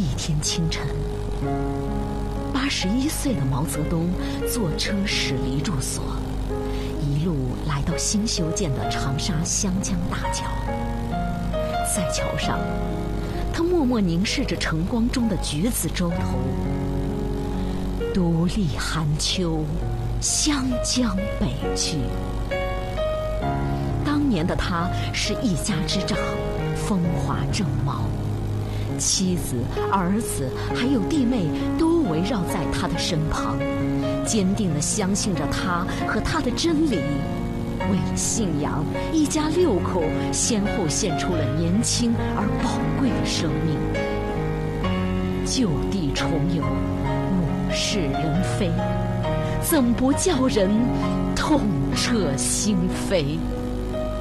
一天清晨，81岁的毛泽东坐车驶离住所，一路来到新修建的长沙湘江大桥。在桥上，他默默凝视着晨光中的橘子洲头。独立寒秋，湘江北去。当年的他是一家之长，风华正茂，妻子、儿子还有弟妹都围绕在他的身旁，坚定地相信着他和他的真理。为了信仰，一家6口先后献出了年轻而宝贵的生命。就地重游，物是人非，怎不叫人痛彻心扉？